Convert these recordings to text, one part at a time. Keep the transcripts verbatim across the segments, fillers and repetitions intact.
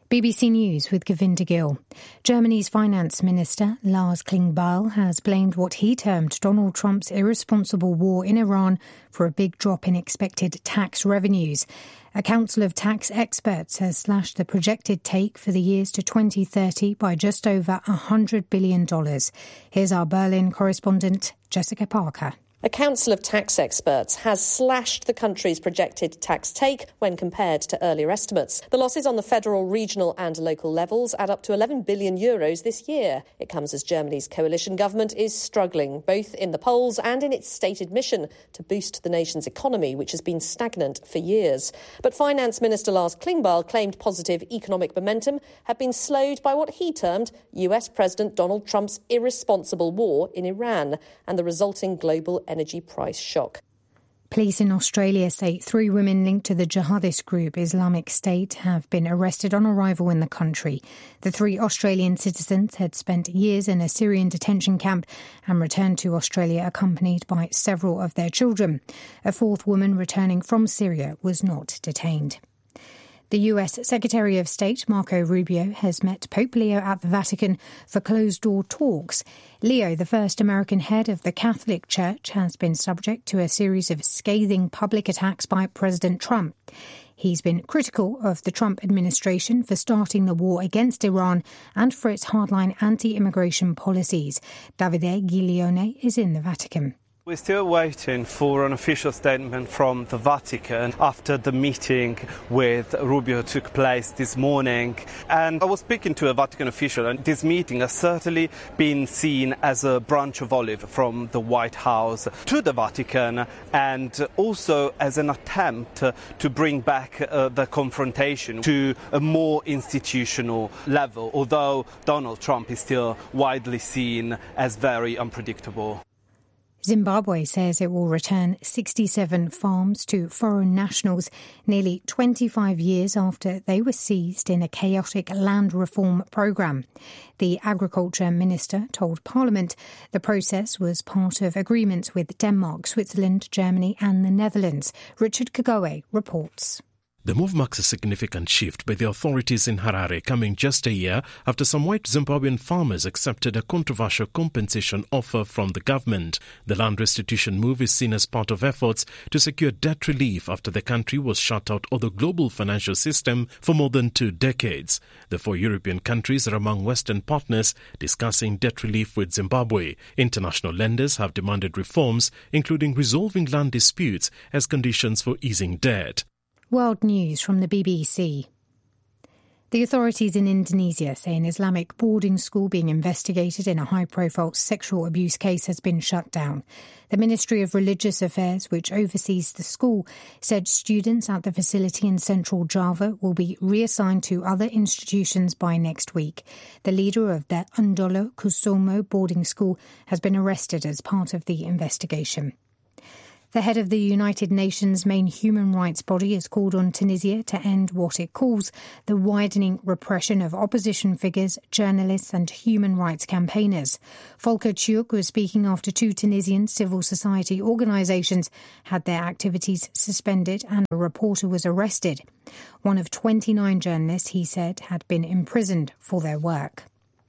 B B C News with Govinda Gill. Germany's finance minister, Lars Klingbeil, has blamed what he termed Donald Trump's irresponsible war in Iran for a big drop in expected tax revenues. A council of tax experts has slashed the projected take for the years to twenty thirty by just over one hundred billion dollars. Here's our Berlin correspondent, Jessica Parker. A council of tax experts has slashed the country's projected tax take when compared to earlier estimates. The losses on the federal, regional and local levels add up to eleven billion euros this year. It comes as Germany's coalition government is struggling, both in the polls and in its stated mission to boost the nation's economy, which has been stagnant for years. But Finance Minister Lars Klingbeil claimed positive economic momentum had been slowed by what he termed U S President Donald Trump's irresponsible war in Iran and the resulting global energy price shock. Police in Australia say three women linked to the jihadist group Islamic State have been arrested on arrival in the country. The three Australian citizens had spent years in a Syrian detention camp and returned to Australia accompanied by several of their children. A fourth woman returning from Syria was not detained. The U S Secretary of State, Marco Rubio, has met Pope Leo at the Vatican for closed-door talks. Leo, the first American head of the Catholic Church, has been subject to a series of scathing public attacks by President Trump. He's been critical of the Trump administration for starting the war against Iran and for its hardline anti-immigration policies. Davide Giglione is in the Vatican. We're still waiting for an official statement from the Vatican after the meeting with Rubio took place this morning. And I was speaking to a Vatican official, and this meeting has certainly been seen as a branch of olive from the White House to the Vatican, and also as an attempt to bring back uh, the confrontation to a more institutional level, although Donald Trump is still widely seen as very unpredictable. Zimbabwe says it will return sixty-seven farms to foreign nationals nearly twenty-five years after they were seized in a chaotic land reform programme. The agriculture minister told Parliament the process was part of agreements with Denmark, Switzerland, Germany and the Netherlands. Richard Kagoe reports. The move marks a significant shift by the authorities in Harare, coming just a year after some white Zimbabwean farmers accepted a controversial compensation offer from the government. The land restitution move is seen as part of efforts to secure debt relief after the country was shut out of the global financial system for more than two decades. The four European countries are among Western partners discussing debt relief with Zimbabwe. International lenders have demanded reforms, including resolving land disputes as conditions for easing debt. World News from the B B C. The authorities in Indonesia say an Islamic boarding school being investigated in a high-profile sexual abuse case has been shut down. The Ministry of Religious Affairs, which oversees the school, said students at the facility in central Java will be reassigned to other institutions by next week. The leader of the Undolo Kusumo boarding school has been arrested as part of the investigation. The head of the United Nations' main human rights body has called on Tunisia to end what it calls the widening repression of opposition figures, journalists and human rights campaigners. Volker Turk was speaking after two Tunisian civil society organisations had their activities suspended and a reporter was arrested. One of twenty-nine journalists, he said, had been imprisoned for their work.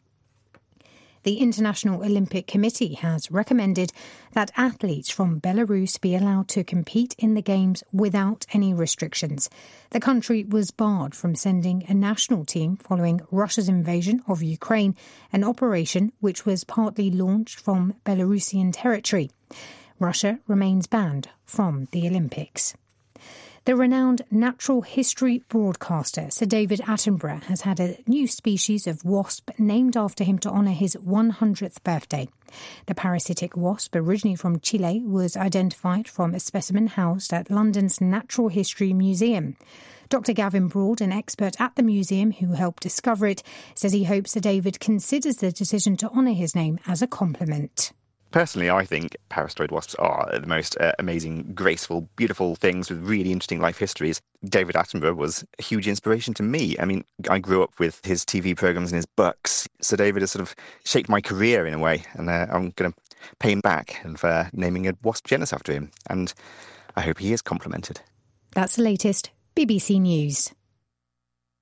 The International Olympic Committee has recommended that athletes from Belarus be allowed to compete in the Games without any restrictions. The country was barred from sending a national team following Russia's invasion of Ukraine, an operation which was partly launched from Belarusian territory. Russia remains banned from the Olympics. The renowned natural history broadcaster Sir David Attenborough has had a new species of wasp named after him to honour his one hundredth birthday. The parasitic wasp, originally from Chile, was identified from a specimen housed at London's Natural History Museum. Doctor Gavin Broad, an expert at the museum who helped discover it, says he hopes Sir David considers the decision to honour his name as a compliment. Personally, I think parasitoid wasps are the most uh, amazing, graceful, beautiful things with really interesting life histories. David Attenborough was a huge inspiration to me. I mean, I grew up with his T V programmes and his books. So David has sort of shaped my career in a way, and uh, I'm going to pay him back and for naming a wasp genus after him. And I hope he is complimented. That's the latest. B B C News.